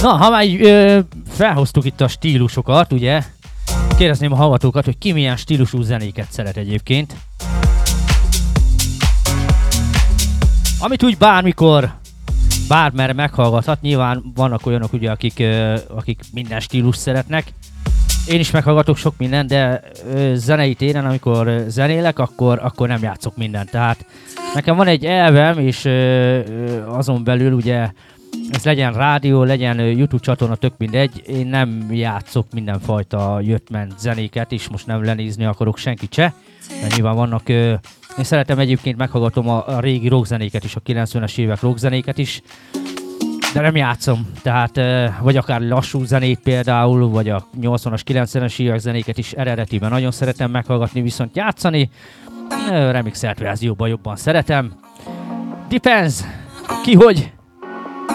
Na, ha már felhoztuk itt a stílusokat, ugye, kérdezném a hallgatókat, hogy ki milyen stílusú zenéket szeret egyébként. Amit úgy bármikor, bármerre meghallgathat, nyilván vannak olyanok, ugye, akik minden stílus szeretnek. Én is meghallgatok sok mindent, de zenei téren, amikor zenélek, akkor nem játszok mindent. Tehát nekem van egy elvem, és azon belül ugye ez legyen rádió, legyen YouTube csatorna, tök mindegy, én nem játszok mindenfajta jött-ment zenéket, és most nem lenézni akarok senkit se, mert nyilván vannak, én szeretem egyébként, meghallgatom a régi rockzenéket is, a 90-es évek rockzenéket is, de nem játszom, tehát vagy akár lassú zenét például, vagy a 80-as, 90-es évek zenéket is eredetiben nagyon szeretem meghallgatni, viszont játszani, remixelt verzióban jobban szeretem. Depends, ki hogy